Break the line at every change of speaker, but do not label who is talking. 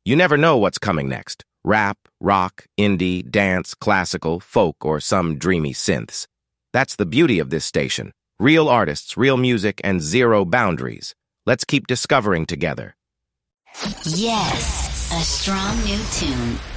You never know what's coming next. Rap, rock, indie, dance, classical, folk, or some dreamy synths. That's the beauty of this station. Real artists, real music, and zero boundaries. Let's keep discovering together.
Yes, a strong new tune.